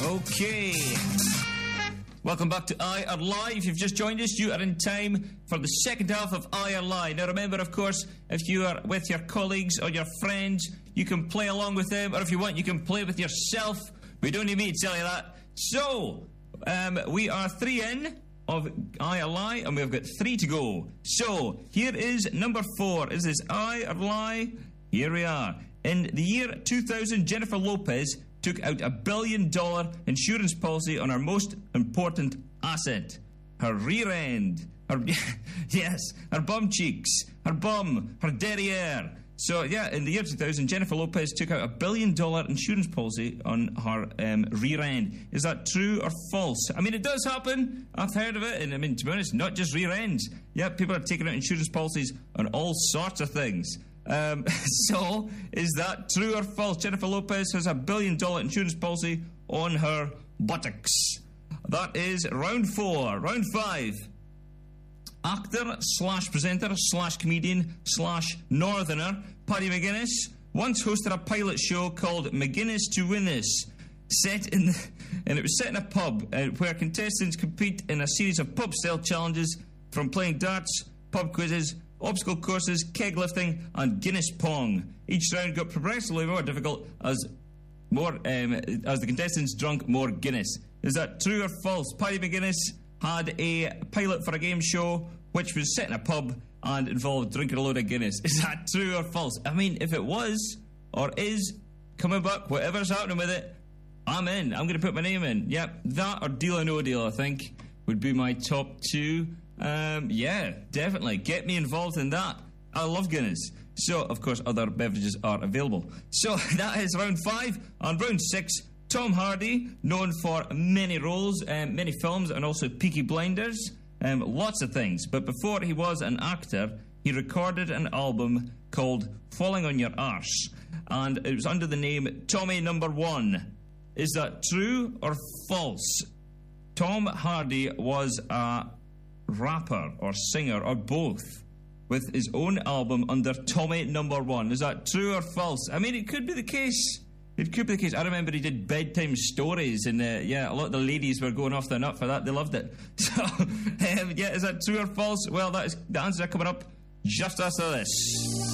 Okay. Welcome back to I Are Live. If you've just joined us, you are in time for the second half of I Are Live. Now remember, of course, if you are with your colleagues or your friends, you can play along with them, or if you want, you can play with yourself. We don't need me to tell you that. So, we are 3 in of I Are Live, and we've got 3 to go. So, here is number 4. Is this I Are Live? Here we are. In the year 2000, Jennifer Lopez took out $1 billion insurance policy on her most important asset, her rear end, her her bum cheeks, her bum, her derriere. So yeah, in the year 2000, Jennifer Lopez took out $1 billion insurance policy on her rear end. Is that true or false? I mean, it does happen. I've heard of it, and I mean, to be honest, not just rear ends. Yeah, people are taking out insurance policies on all sorts of things. So, is that true or false? Jennifer Lopez has $1 billion insurance policy on her buttocks. That is round 4. Round 5. Actor / presenter / comedian / northerner Paddy McGuinness once hosted a pilot show called McGuinness to Win This, and it was set in a pub where contestants compete in a series of pub-style challenges, from playing darts, pub quizzes, obstacle courses, keg lifting, and Guinness pong. Each round got progressively more difficult as the contestants drank more Guinness. Is that true or false? Paddy McGuinness had a pilot for a game show which was set in a pub and involved drinking a load of Guinness. Is that true or false? I mean, if it was or is coming back, whatever's happening with it, I'm in. I'm going to put my name in. Yep, that or Deal or No Deal, I think, would be my top 2. Yeah, definitely. Get me involved in that. I love Guinness. So, of course, other beverages are available. So, that is round 5. On round 6, Tom Hardy, known for many roles, many films, and also Peaky Blinders. Lots of things. But before he was an actor, he recorded an album called Falling on Your Arse. And it was under the name Tommy Number 1. Is that true or false? Tom Hardy was a rapper or singer or both with his own album under Tommy Number 1. Is that true or false? I mean, it could be the case. It could be the case. I remember he did bedtime stories, and a lot of the ladies were going off their nut for that. They loved it. So, yeah, is that true or false? Well, that is the answer coming up just after this.